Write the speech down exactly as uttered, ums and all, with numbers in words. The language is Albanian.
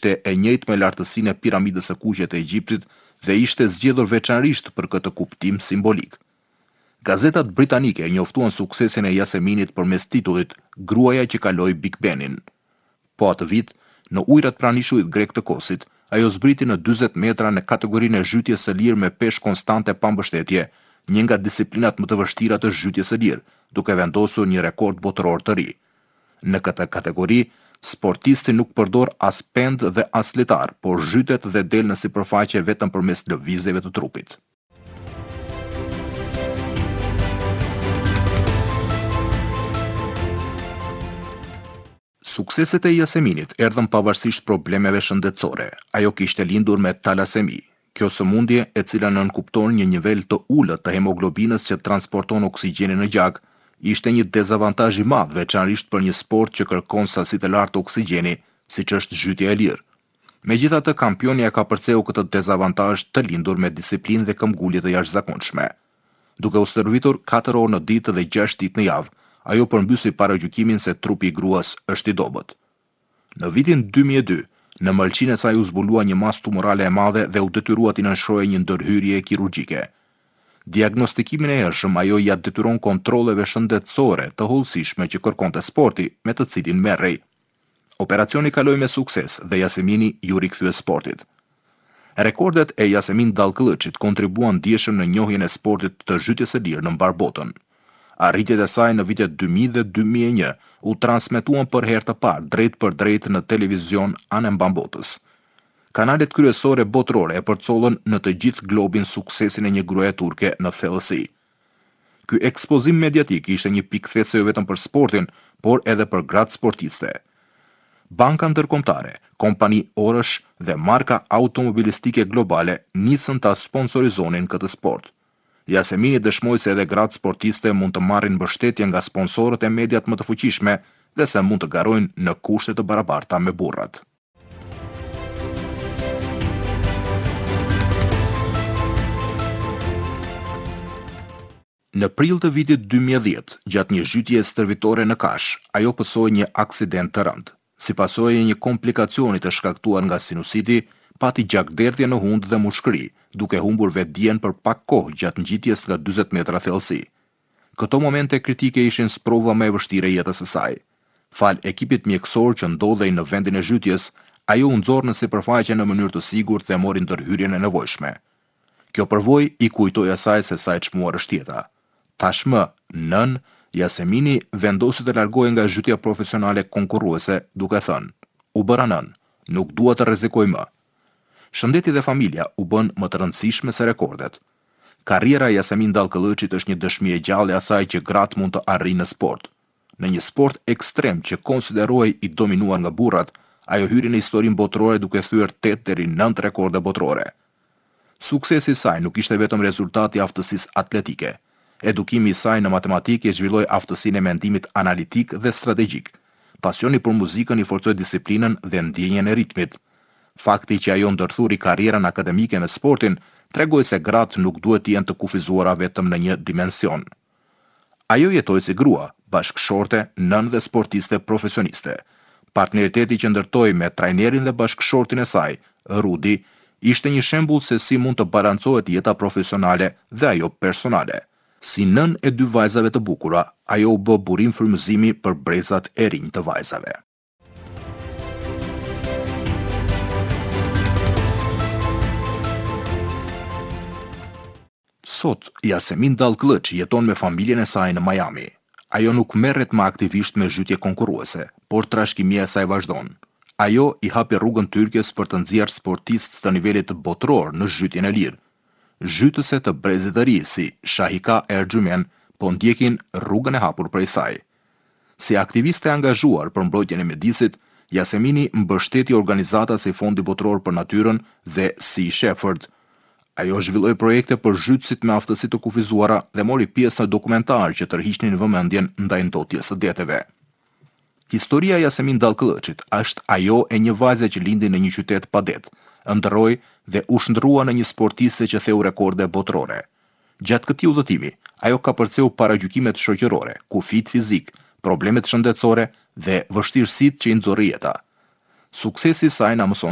ishte e njëjtë me lartësinë e piramidës së kuqe të Egjiptit dhe ishte zgjedhur veçanërisht për këtë kuptim simbolik. Gazetat britanike e njoftuan suksesin e Yaseminit përmes titullit Gruaja që kaloi Big Benin. Po atë vit, në ujërat pranë ishujit grek të Kosit, ajo zbriti në dyzet metra në kategorinë e zhytjes së lirë me peshë konstante pa mbështetje, një nga disiplinat më të vështira të zhytjes së lirë, duke vendosur një rekord botëror të ri. Në këtë kategori, sportisti nuk përdor as pend dhe as litar, por zhytet dhe del në sipërfaqe vetëm përmes lëvizjeve të trupit. Sukseset e Yaseminit erdhën pavarësisht problemeve shëndetësore. Ajo kishte lindur me talasemi. Kjo sëmundje, e cila nënkupton një nivel të ulët të hemoglobinës që transporton oksigjenin në gjak, ishte një dezavantazh i madh veçanërisht për një sport që kërkon sasi të lartë oksigjeni, siç është zhytja e lirë. Megjithatë, kampionja ka përceu këtë dezavantazh të lindur me disiplinë dhe këmbgulje të jashtëzakonshme. Duke u stërvitur katër orë në ditë dhe gjashtë ditë në javë, ajo përmbysi paragjykimin se trupi i gruas është i dobët. Në vitin dy mijë e dy, në mëlqinë e saj u zbulua një masë tumorale e madhe dhe u detyrua t'i nënshtrohej një ndërhyrje kirurgjike. Diagnostikimin e hershëm ajo ja detyron kontrolleve shëndetësore të hollësishme që kërkonte sporti, me të cilin merrej. Operacioni kaloi me sukses dhe Yasemini ju rikthye sportit. Rekordet e Yasemin Dallkëllëçit kontribuan ndjeshëm në njohjen e sportit të zhytjes së lirë në mbar botën. Arritjet e saj në vitet dy mijë dhe dy mijë e një u transmetuan për herë të parë drejt për drejt në televizion anë mban botës. Kanalet kryesore botërore e përcollën në të gjithë globin suksesin e një gruaje turke në thellësi. Ky ekspozim mediatik ishte një pikë thetse jo vetëm për sportin, por edhe për gratë sportiste. Banka ndërkombëtare, kompani orësh dhe marka automobilistike globale nisën ta sponsorizonin këtë sport. Yasemini dëshmoi se edhe gratë sportiste mund të marrin mbështetje nga sponsorët e mediat më të fuqishme dhe se mund të garojnë në kushte të barabarta me burrat. Në prill të vitit dy mijë e dhjetë, gjatë një zhytje stërvitore në Kash, ajo pësoi një aksident të rënd. Si pasojë e një komplikacioni të shkaktuar nga sinusiti, pati gjakderdhje në hundë dhe mushkëri, duke humbur vetdijen për pak kohë gjatë ngjitjes nga dyzet metra thellësi. Këto momente kritike ishin sprova më e vështire e jetës së saj. Fal ekipit mjekësor që ndodhej në vendin e zhytjes, ajo u nxorr në sipërfaqe në mënyrë të sigurt dhe mori ndërhyrjen e nevojshme. Kjo përvojë i kujtoi asaj se sa e çmuar është jeta. Tashmë, nën, Yasemini vendosi të largohej nga zhytja profesionale konkurruese, duke thënë: "U bëra nën, nuk dua të rrezikoj më." Shëndeti dhe familja u bën më të rëndësishme se rekordet. Karriera e Yasemin Dallkëllëçit është një dëshmi e gjallë e asaj që gratë mund të arrijnë në sport. Në një sport ekstrem që konsiderohej i dominuar nga burrat, ajo hyri në historinë botërore duke thyer tetë deri nëntë rekorde botërore. Suksesi i saj nuk ishte vetëm rezultati i aftësisë atletike. Edukimi i saj në matematikë e zhvilloi aftësinë e mendimit analitik dhe strategjik. Pasioni për muzikën i forcoi disiplinën dhe ndjenjen e ritmit. Fakti që ajo ndërthuri karrierën akademike në sportin tregoi se gratë nuk duhet të jenë të kufizuara vetëm në një dimension. Ajo jetoi si grua, bashkëshorte, nën dhe sportiste profesioniste. Partneriteti që ndërtoi me trajnerin dhe bashkëshortin e saj, Rudi, ishte një shembull se si mund të balancohet jeta profesionale dhe ajo personale. Si nën e dy vajzave të bukura, ajo u bë burim frymëzimi për brezat e rinj të vajzave. Sot, Yasemin Dallkëllëç jeton me familjen e saj në Miami. Ajo nuk merret më aktivisht me zhytje konkurruese, por trashëgimia e saj vazhdon. Ajo i hapi rrugën Tyrkës për të nxjerrë sportistë të nivelit botror në zhytjen e lirë. Zhytëse të brezit të ri si Shahika Ergjumen po ndjekin rrugën e hapur prej saj. Si aktiviste angazhuar për mbrojtjen e mjedisit, Yasemini mbështeti organizata si Fondi Botror për Natyrën dhe Sea Shepherd. Ajo zhvilloi projekte për zhytësit me aftësi të kufizuara dhe mori pjesë në dokumentar që tërhiqnin vëmendjen ndaj ndotjes së deteve. Historia e Yasemin Dallkëllëçit është ajo e një vajze që lindi në një qytet pa det, ëndrroi dhe u shndrua në një sportiste që theu rekorde botërore. Gjatë këtij udhëtimi, ajo ka përceu paragjykimet shoqërore, kufit fizik, problemet shëndetësore dhe vështirësitë që i nxorri jeta. Suksesi i saj na mëson